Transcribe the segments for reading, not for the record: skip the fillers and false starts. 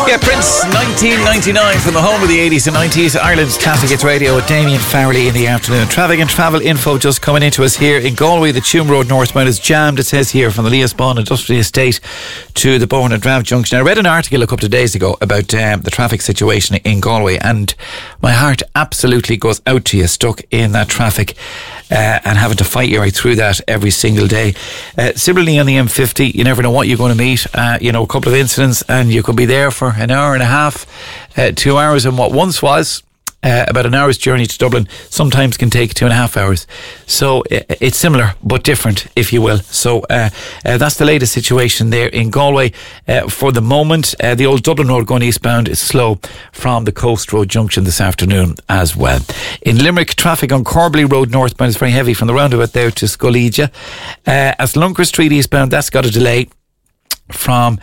Yeah, Prince, 1999, from the home of the 80s and 90s, Ireland's Classic Hits Radio with Damien Farrelly in the afternoon. Traffic and travel info just coming into us here in Galway. The Tuam Road northbound is jammed, it says here, from the Leaspawn Industrial Estate to the Bourne and Drav Junction. I read an article a couple of days ago about the traffic situation in Galway, and my heart absolutely goes out to you stuck in that traffic and having to fight your way through that every single day. Similarly on the M50, you never know what you're going to meet. A couple of incidents and you could be there for an hour and a half, 2 hours, and what once was about an hour's journey to Dublin sometimes can take 2.5 hours. So it's similar but different, if you will. So that's the latest situation there in Galway for the moment. The old Dublin Road going eastbound is slow from the Coast Road junction this afternoon as well. In Limerick, traffic on Corbally Road northbound is very heavy from the roundabout there to Scolegia. As Lunker Street eastbound, that's got a delay from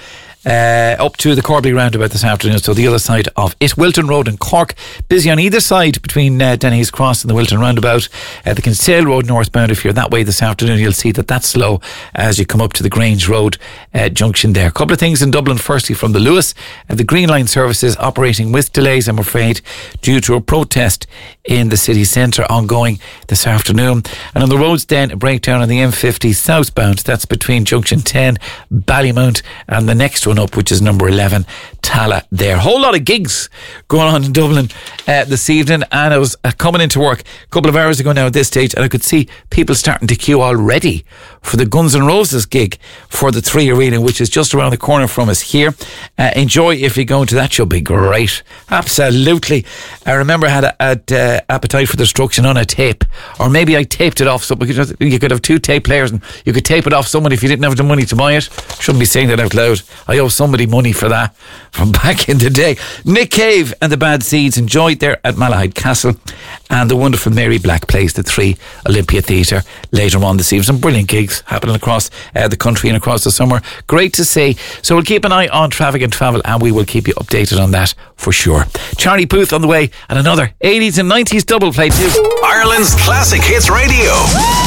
up to the Corbally roundabout this afternoon, so the other side of it. Wilton Road in Cork, busy on either side between Denny's Cross and the Wilton roundabout. The Kinsale Road northbound, if you're that way this afternoon, you'll see that that's slow as you come up to the Grange Road junction there. A couple of things in Dublin. Firstly, from the Lewis, the Green Line services operating with delays, I'm afraid, due to a protest in the city centre ongoing this afternoon. And on the roads then, a breakdown on the M50 southbound, that's between junction 10 Ballymount and the next one up, which is number 11 Tala there. Whole lot of gigs going on in Dublin this evening, and I was coming into work a couple of hours ago now at this stage, and I could see people starting to queue already for the Guns N' Roses gig for the 3 Arena, which is just around the corner from us here. Enjoy if you're going to that, should be great. Absolutely. I remember I had Appetite for Destruction on a tape, or maybe I taped it off, so you could have 2 tape players and you could tape it off someone if you didn't have the money to buy it. Shouldn't be saying that out loud. I owe somebody money for that from back in the day. Nick Cave and the Bad Seeds enjoyed there at Malahide Castle, and the wonderful Mary Black plays the 3 Olympia Theatre later on this evening. Some brilliant gigs happening across the country and across the summer. Great to see. So we'll keep an eye on traffic and travel, and we will keep you updated on that for sure. Charlie Puth on the way, and another 80s and 90s double play too. Ireland's Classic Hits Radio.